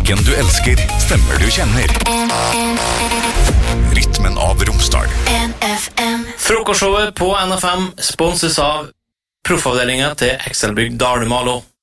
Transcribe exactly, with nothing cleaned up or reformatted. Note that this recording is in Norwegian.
Musikken du elsker, stemmer du kjenner. Rytmen av Romsdal. N F M. Frokostshowet på N F M sponses av Proffavdelingen til Excelbygg Dalemalo.